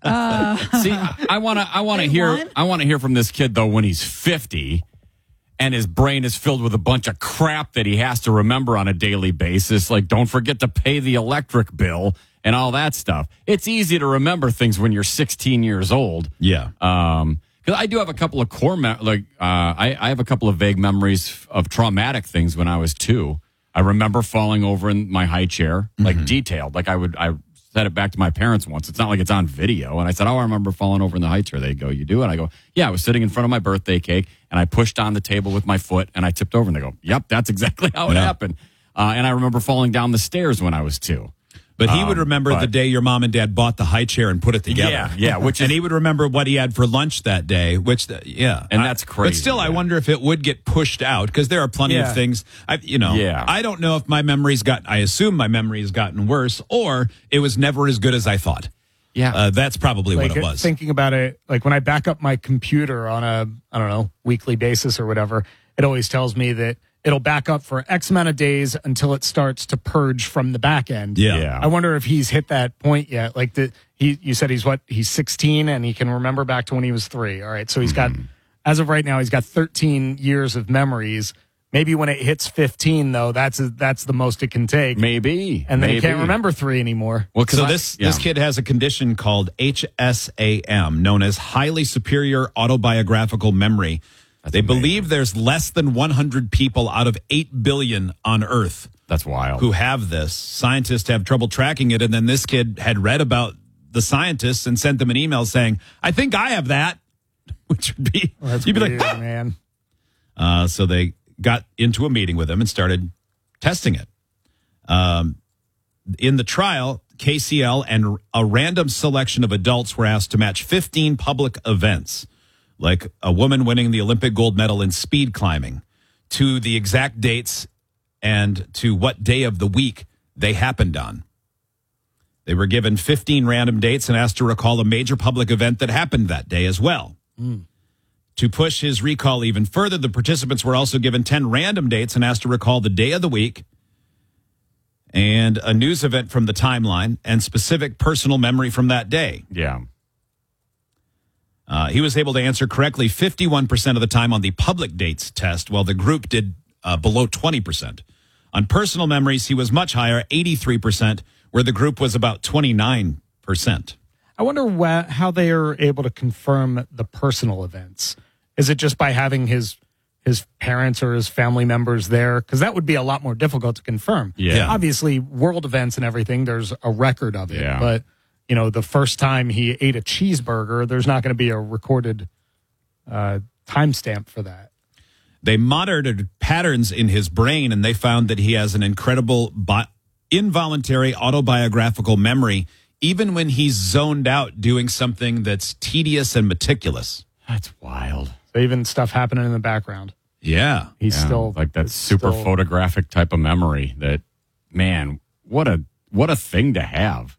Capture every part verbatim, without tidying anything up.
Uh, See, I want to I want to hear what? I want to hear from this kid though when he's fifty and his brain is filled with a bunch of crap that he has to remember on a daily basis, like don't forget to pay the electric bill and all that stuff. It's easy to remember things when you're sixteen years old. Yeah. Um, because I do have a couple of core, me- like uh, I, I have a couple of vague memories of traumatic things when I was two. I remember falling over in my high chair, like Mm-hmm. detailed. Like I would, I said it back to my parents once. It's not like it's on video. And I said, "Oh, I remember falling over in the high chair." They go, "You do?" And I go, "Yeah." I was sitting in front of my birthday cake, and I pushed on the table with my foot, and I tipped over. And they go, "Yep, that's exactly how it Yeah. happened." Uh, and I remember falling down the stairs when I was two. But he Um, would remember but- the day your mom and dad bought the high chair and put it together. Yeah, yeah, which is- and he would remember what he had for lunch that day, which, uh, yeah. And I- that's crazy, But still, I yeah. wonder if it would get pushed out because there are plenty Yeah. of things, I, you know, Yeah. I don't know if my memory's got, I assume my memory has gotten worse or it was never as good as I thought. Yeah. Uh, that's probably Like what it was. thinking about it, like when I back up my computer on a, I don't know, weekly basis or whatever, it always tells me that it'll back up for X amount of days until it starts to purge from the back end. Yeah. Yeah. I wonder if he's hit that point yet. Like the he, you said he's what? He's sixteen and he can remember back to when he was three. All right, so he's got, as of right now, he's got thirteen years of memories. Maybe when it hits fifteen, though, that's that's the most it can take. Maybe. And then maybe. he can't remember three anymore. Well, 'cause So I- this yeah. this kid has a condition called H S A M, known as highly superior autobiographical memory. They amazing. believe there's less than one hundred people out of eight billion on Earth That's wild. who have this. Scientists have trouble tracking it, and then this kid had read about the scientists and sent them an email saying, "I think I have that," which would be Well, that's you'd be weird, like, "Ah!" man. Uh, so they got into a meeting with him and started testing it. Um, in the trial, K C L and a random selection of adults were asked to match fifteen public events, like a woman winning the Olympic gold medal in speed climbing, to the exact dates and to what day of the week they happened on. They were given fifteen random dates and asked to recall a major public event that happened that day as well. To push his recall even further, the participants were also given ten random dates and asked to recall the day of the week and a news event from the timeline and specific personal memory from that day. yeah. Uh, he was able to answer correctly fifty-one percent of the time on the public dates test, while the group did uh, below twenty percent. On personal memories, he was much higher, eighty-three percent, where the group was about twenty-nine percent. I wonder wha- how they are able to confirm the personal events. Is it just by having his his parents or his family members there? Because that would be a lot more difficult to confirm. Yeah. Obviously, world events and everything, there's a record of it. Yeah. But, you know, the first time he ate a cheeseburger, there's not going to be a recorded uh, timestamp for that. They monitored patterns in his brain, and they found that he has an incredible bi- involuntary autobiographical memory, even when he's zoned out doing something that's tedious and meticulous. That's wild. So even stuff happening in the background, Yeah. he's Yeah, still like that it's super still- photographic type of memory that, man, what a what a thing to have.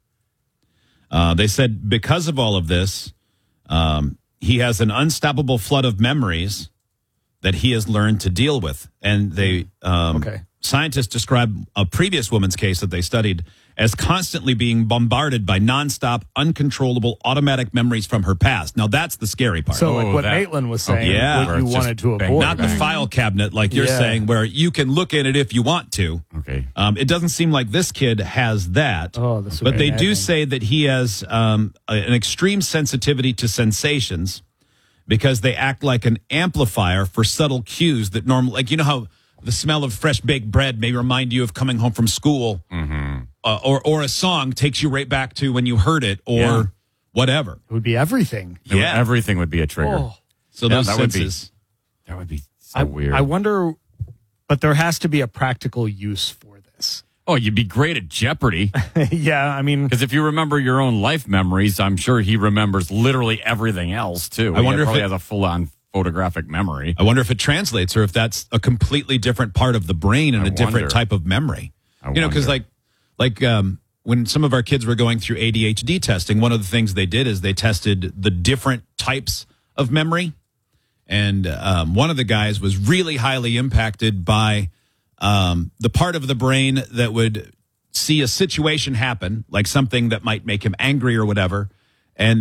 Uh, they said because of all of this, um, he has an unstoppable flood of memories that he has learned to deal with. And they um, Okay. scientists describe a previous woman's case that they studied as constantly being bombarded by nonstop, uncontrollable automatic memories from her past. Now, that's the scary part. So like Oh, what that- Maitland was saying, yeah. what Where you it's just wanted to bang, avoid. Not the bang. file cabinet, like you're Yeah. saying, where you can look in it if you want to. Okay. Um, it doesn't seem like this kid has that. Oh, this would but be they do amazing. say that he has um, a- an extreme sensitivity to sensations because they act like an amplifier for subtle cues that normally, like, you know how the smell of fresh baked bread may remind you of coming home from school, Mm-hmm. uh, or or a song takes you right back to when you heard it, or Yeah. whatever. It would be everything. It would- Yeah. everything would be a trigger. Oh. So Yeah, those that would be- senses. That would be so I, weird. I wonder, but there has to be a practical use for this. oh, you'd be great at Jeopardy. Yeah, I mean, Because if you remember your own life memories, I'm sure he remembers literally everything else, too. I wonder he if probably it- has a full-on photographic memory. I wonder if it translates or if that's a completely different part of the brain and I a different wonder. type of memory. I you know, because wonder. like, like um, when some of our kids were going through A D H D testing, one of the things they did is they tested the different types of memory. And um, one of the guys was really highly impacted by um, the part of the brain that would see a situation happen, like something that might make him angry or whatever,